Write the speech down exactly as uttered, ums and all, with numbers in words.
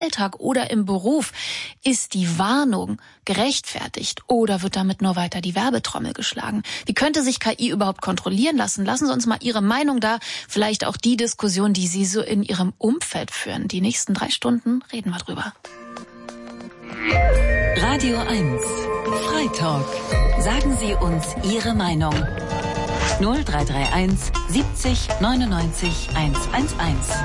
Alltag oder im Beruf? Ist die Warnung gerechtfertigt oder wird damit nur weiter die Werbetrommel geschlagen? Wie könnte sich K I überhaupt kontrollieren lassen? Lassen Sie uns mal Ihre Meinung da, vielleicht auch die Diskussion, die Sie so in Ihrem Umfeld führen. Die nächsten drei Stunden reden wir drüber. Radio eins, Freitalk. Sagen Sie uns Ihre Meinung. null drei drei eins siebzig neunundneunzig hundertzehn.